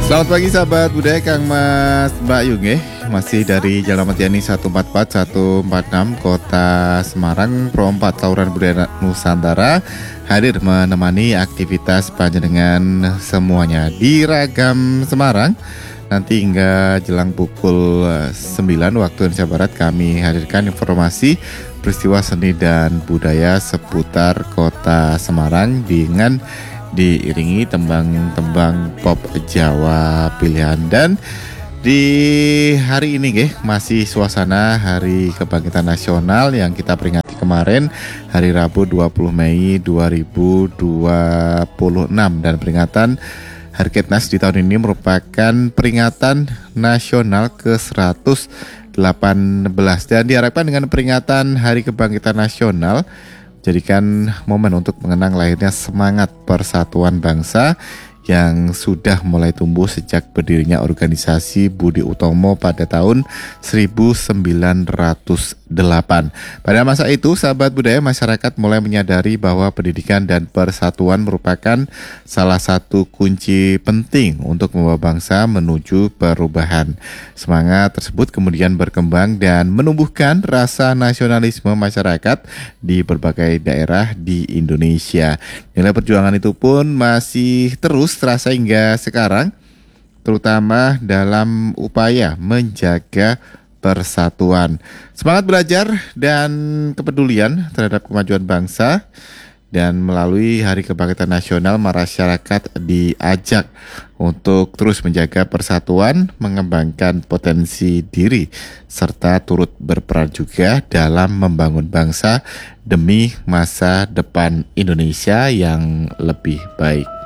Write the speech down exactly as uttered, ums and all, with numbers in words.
Selamat pagi sahabat budaya, Kang Mas Mbak Yung eh. Masih dari Jalan Matiani seratus empat puluh empat seratus empat puluh enam Kota Semarang. Pro empat Tauran Budaya Nusantara hadir menemani aktivitas panjenengan semuanya di Ragam Semarang. Nanti hingga jelang pukul sembilan waktu Indonesia Barat kami hadirkan informasi peristiwa seni dan budaya seputar Kota Semarang dengan diiringi tembang-tembang pop Jawa pilihan. Dan di hari ini geh, masih suasana Hari Kebangkitan Nasional yang kita peringati kemarin hari Rabu dua puluh Mei dua ribu dua puluh enam, dan peringatan Harkitnas di tahun ini merupakan peringatan nasional ke seratus delapan belas, dan diharapkan dengan peringatan Hari Kebangkitan Nasional jadikan momen untuk mengenang lahirnya semangat persatuan bangsa yang sudah mulai tumbuh sejak berdirinya organisasi Budi Utomo pada tahun seribu sembilan ratus delapan. Pada masa itu, sahabat budaya, masyarakat mulai menyadari bahwa pendidikan dan persatuan merupakan salah satu kunci penting untuk membawa bangsa menuju perubahan. Semangat tersebut kemudian berkembang dan menumbuhkan rasa nasionalisme masyarakat di berbagai daerah di Indonesia. Nilai perjuangan itu pun masih terus terasa hingga sekarang, terutama dalam upaya menjaga persatuan. Semangat belajar dan kepedulian terhadap kemajuan bangsa, dan melalui Hari Kebangkitan Nasional masyarakat diajak untuk terus menjaga persatuan, mengembangkan potensi diri, serta turut berperan juga dalam membangun bangsa demi masa depan Indonesia yang lebih baik.